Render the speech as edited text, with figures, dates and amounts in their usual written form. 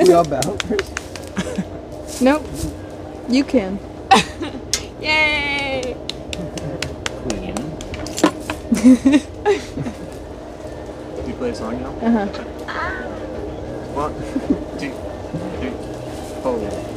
We all bow first. Nope. You can. Yay! Queen. You play a song now? Uh-huh. 1, 2, 3, 4.